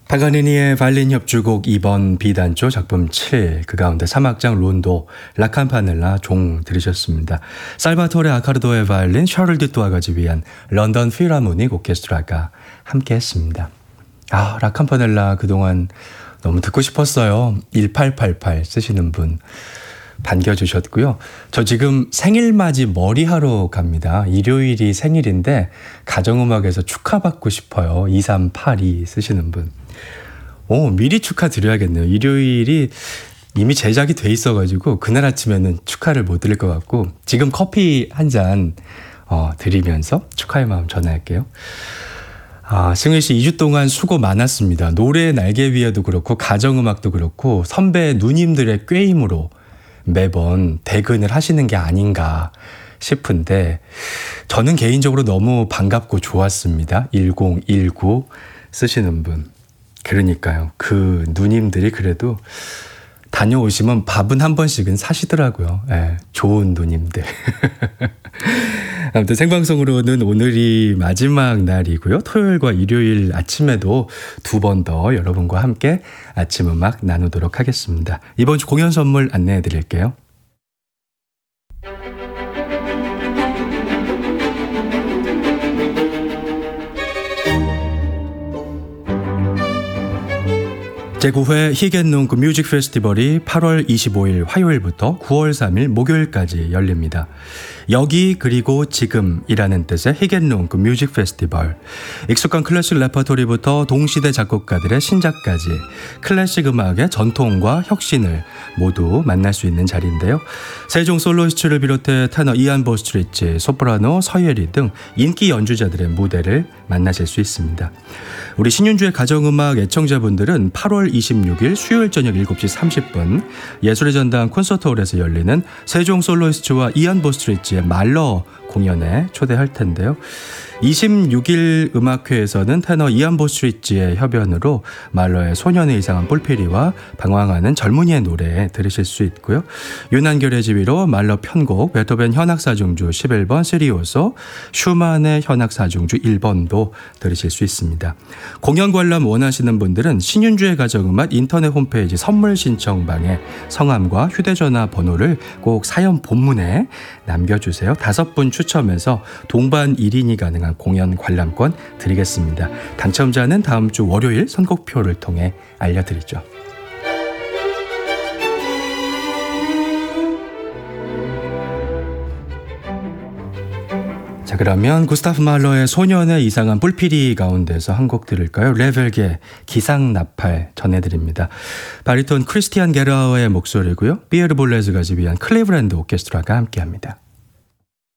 파가니니의 바이올린 협주곡 2번 B단조 작품 7, 그 가운데 3악장 론도, 라캄파넬라 종 들으셨습니다. 살바토레 아카르도의 바이올린, 샤를 디토아가지 위한 런던 필하모닉 오케스트라가 함께했습니다. 라캄파넬라 그동안 너무 듣고 싶었어요. 1888 쓰시는 분 반겨주셨고요. 저 지금 생일맞이 머리하러 갑니다. 일요일이 생일인데 가정음악에서 축하받고 싶어요. 2382 쓰시는 분. 미리 축하드려야겠네요. 일요일이 이미 제작이 돼 있어가지고 그날 아침에는 축하를 못 드릴 것 같고 지금 커피 한 잔 드리면서 축하의 마음 전할게요. 승일 씨 2주 동안 수고 많았습니다. 노래 날개 위에도 그렇고 가정음악도 그렇고 선배 누님들의 꾀임으로 매번 대근을 하시는 게 아닌가 싶은데 저는 개인적으로 너무 반갑고 좋았습니다. 1019 쓰시는 분. 그러니까요. 그 누님들이 그래도 다녀오시면 밥은 한 번씩은 사시더라고요. 좋은 누님들. 아무튼 생방송으로는 오늘이 마지막 날이고요. 토요일과 일요일 아침에도 2번 더 여러분과 함께 아침 음악 나누도록 하겠습니다. 이번 주 공연 선물 안내해 드릴게요. 제9회 희겟농구 뮤직 페스티벌이 8월 25일 화요일부터 9월 3일 목요일까지 열립니다. 여기 그리고 지금이라는 뜻의 희겟농구 뮤직 페스티벌. 익숙한 클래식 레퍼토리부터 동시대 작곡가들의 신작까지 클래식 음악의 전통과 혁신을 모두 만날 수 있는 자리인데요. 세종 솔로이스트를 비롯해 테너 이안 보스트리치, 소프라노 서예리 등 인기 연주자들의 무대를 만나실 수 있습니다. 우리 신윤주의 가정음악 애청자분들은 8월 26일 수요일 저녁 7시 30분 예술의 전당 콘서트홀에서 열리는 세종 솔로이스트와 이안 보스트리치의 말러 공연에 초대할 텐데요. 26일 음악회에서는 테너 이안 보스트리치의 협연으로 말러의 소년의 이상한 뿔피리와 방황하는 젊은이의 노래 들으실 수 있고요. 윤한결의 지휘로 말러 편곡, 베토벤 현악사중주 11번 세리오소, 슈만의 현악사중주 1번도 들으실 수 있습니다. 공연 관람 원하시는 분들은 신윤주의 가정음악 인터넷 홈페이지 선물 신청방에 성함과 휴대전화 번호를 꼭 사연 본문에 남겨주세요. 5분 추첨해서 동반 1인이 가능한 공연 관람권 드리겠습니다. 당첨자는 다음 주 월요일 선곡표를 통해 알려드리죠. 자, 그러면 구스타프 말러의 소년의 이상한 뿔피리 가운데서 한 곡 들을까요? 레벨게 기상나팔 전해드립니다. 바리톤 크리스티안 게라어의 목소리고요. 피에르 볼레즈가 지휘한 클리브랜드 오케스트라가 함께합니다.